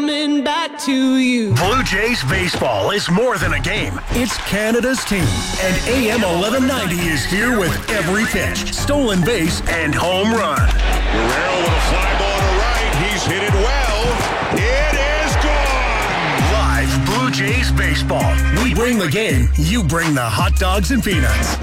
coming back to you. Blue Jays baseball is more than a game. It's Canada's team. And AM 1190 is here with every pitch, stolen base, and home run. Guerrero with a fly ball to right. He's hit it well. It is gone. Live Blue Jays baseball. We bring the game. You bring the hot dogs and peanuts.